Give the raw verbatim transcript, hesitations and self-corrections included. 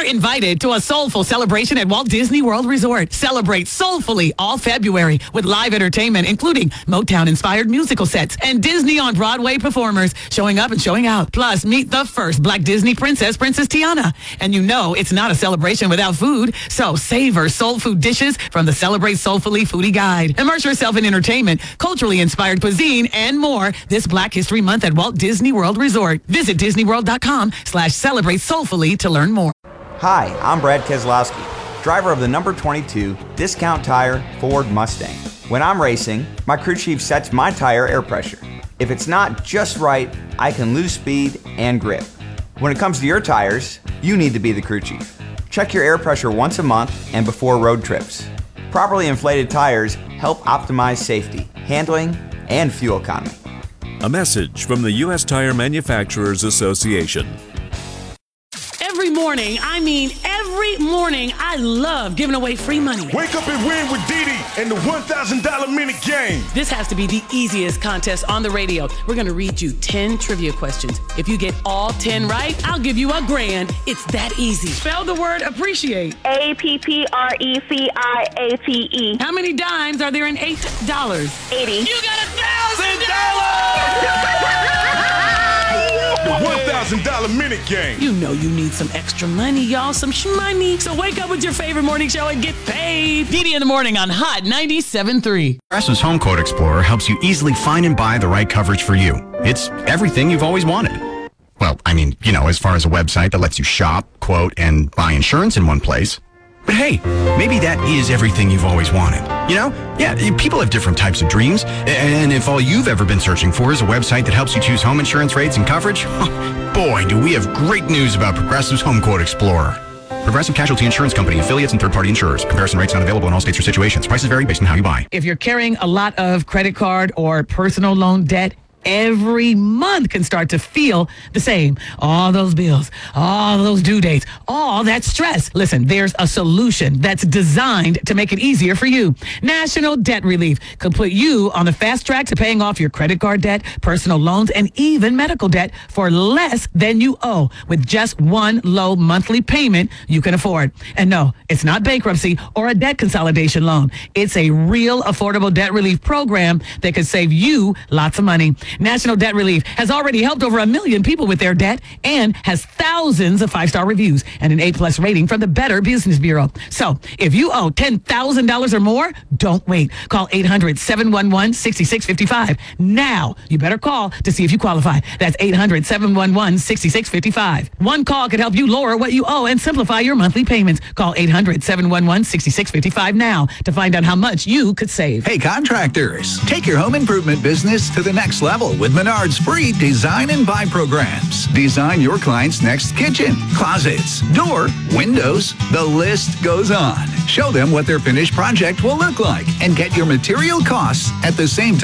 invited to a soulful celebration at Walt Disney World Resort. Celebrate soulfully all February with live entertainment, including Motown-inspired musical sets and Disney on Broadway performers showing up and showing out. Plus, meet the first Black Disney princess, Princess Tiana. And you know it's not a celebration without food, so savor soul food dishes from the Celebrate Soulfully Foodie Guide. Immerse yourself in entertainment, culturally inspired cuisine, and more this Black History Month at Walt Disney World Resort. Visit disneyworld.com slash celebrate soulfully to learn more. Hi, I'm Brad Keselowski, driver of the number twenty-two Discount Tire Ford Mustang. When I'm racing, my crew chief sets my tire air pressure. If it's not just right, I can lose speed and grip. When it comes to your tires, you need to be the crew chief. Check your air pressure once a month and before road trips. Properly inflated tires help optimize safety, handling, and fuel economy. A message from the U S Tire Manufacturers Association. Every morning, I mean every morning, I love giving away free money. Wake up and win with Didi and the one thousand dollars minute game. This has to be the easiest contest on the radio. We're going to read you ten trivia questions. If you get all ten right, I'll give you a grand. It's that easy. Spell the word appreciate. A P P R E C I A T E. How many dimes are there in eight dollars? eighty. You got a thousand dollars! The one thousand dollars minute game. You know you need some extra money, y'all, some shmoney. So wake up with your favorite morning show and get paid. Didi in the morning on Hot ninety-seven point three. Progressive's Home Quote Explorer helps you easily find and buy the right coverage for you. It's everything you've always wanted. Well, I mean, you know, as far as a website that lets you shop, quote, and buy insurance in one place. But hey, maybe that is everything you've always wanted. You know? Yeah, people have different types of dreams. And if all you've ever been searching for is a website that helps you choose home insurance rates and coverage, boy, do we have great news about Progressive's Home Quote Explorer. Progressive Casualty Insurance Company, affiliates, and third-party insurers. Comparison rates not available in all states or situations. Prices vary based on how you buy. If you're carrying a lot of credit card or personal loan debt, every month can start to feel the same. All those bills, all those due dates, all that stress. Listen, there's a solution that's designed to make it easier for you. National Debt Relief could put you on the fast track to paying off your credit card debt, personal loans, and even medical debt for less than you owe with just one low monthly payment you can afford. And no, it's not bankruptcy or a debt consolidation loan. It's a real affordable debt relief program that could save you lots of money. National Debt Relief has already helped over a million people with their debt and has thousands of five-star reviews and an A-plus rating from the Better Business Bureau. So if you owe ten thousand dollars or more, don't wait. Call eight hundred, seven one one, six six five five. Now, you better call to see if you qualify. That's eight hundred, seven one one, six six five five. One call could help you lower what you owe and simplify your monthly payments. Call eight hundred, seven one one, six six five five now to find out how much you could save. Hey, contractors, take your home improvement business to the next level with Menard's free design and buy programs. Design your client's next kitchen, closets, door, windows. The list goes on. Show them what their finished project will look like and get your material costs at the same time.